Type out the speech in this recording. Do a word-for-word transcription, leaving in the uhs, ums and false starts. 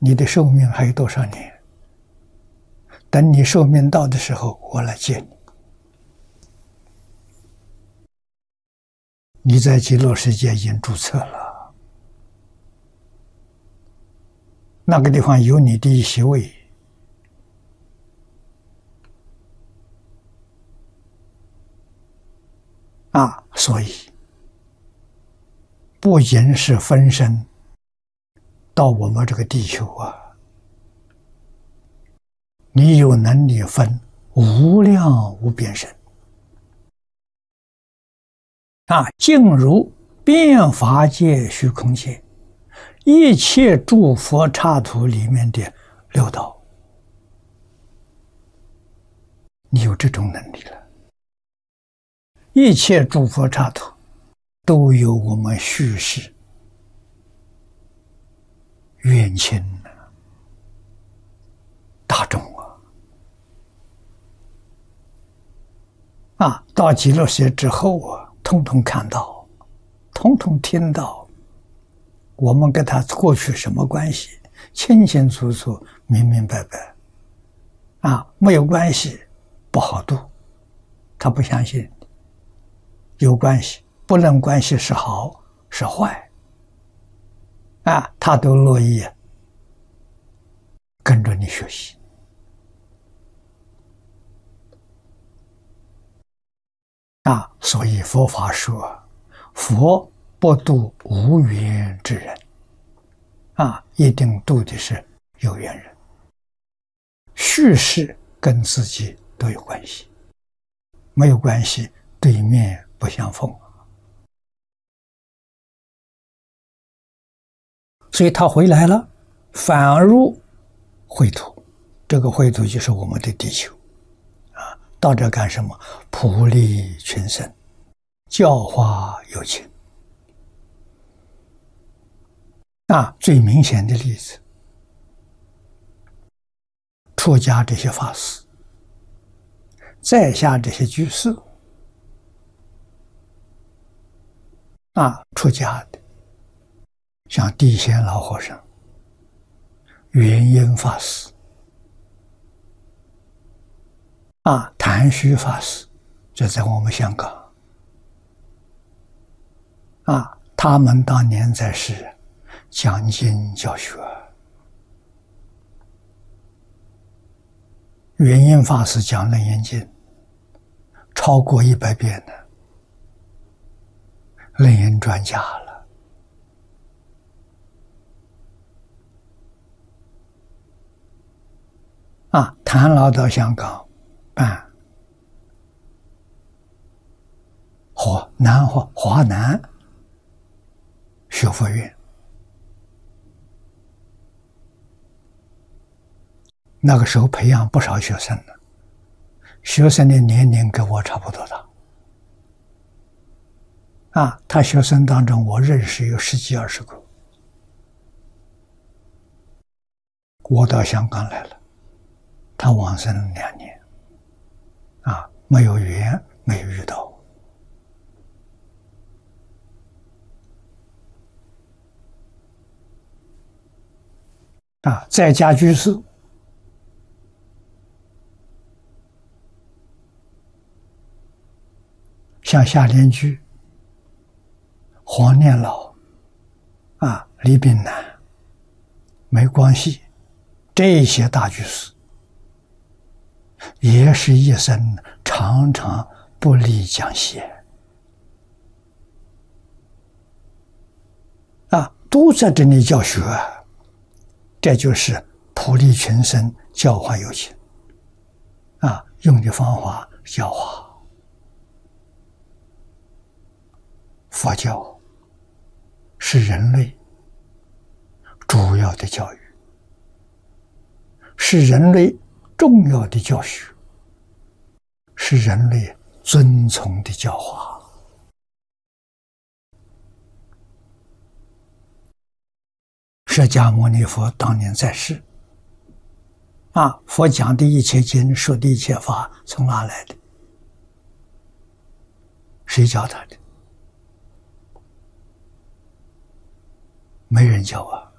你的寿命还有多少年？等你寿命到的时候，我来接你。你在极乐世界已经注册了，那个地方有你的一席位。啊，所以不仅是分身到我们这个地球啊，你有能力分无量无边身啊，进入遍法界虚空界一切诸佛刹土里面的六道，你有这种能力了。一切诸佛刹土都有我们续世冤亲大众啊！啊，到极乐世界之后啊，统统看到，统统听到，我们跟他过去什么关系，清清楚楚、明明白白。啊，没有关系不好度，他不相信。有关系，不论关系是好是坏，啊，他都乐意跟着你学习。啊，所以佛法说，佛不度无缘之人，啊，一定度的是有缘人。续世跟自己都有关系，没有关系，对面不相逢。所以他回来了，反入秽土，这个秽土就是我们的地球啊。到这干什么？普利群生，教化有情。啊，最明显的例子，出家这些法师，在下这些居士，啊，出家的，像地仙老和尚、圆瑛法师，啊，谭虚法师，这在我们香港，啊，他们当年在世讲经教学，圆瑛法师讲《楞严经》超过一百遍的楞严专家了。啊，谭老到香港办华南华华南学佛院，那个时候培养不少学生呢，学生的年龄跟我差不多大。啊，他学生当中我认识有十几二十个。我到香港来了，他往生两年，啊，没有缘，没有遇到。啊，在家居士，像夏莲居、黄念老，啊，李炳南、梅光系，这些大居士，也是一生常常不离讲习，啊，都在这里教学，这就是普利群生，教化有情，啊，用的方法教化。佛教是人类主要的教育，是人类重要的教学，是人类遵从的教化。释迦牟尼佛当年在世，啊，佛讲的一切经，说的一切法，从哪来的？谁教他的？没人教啊。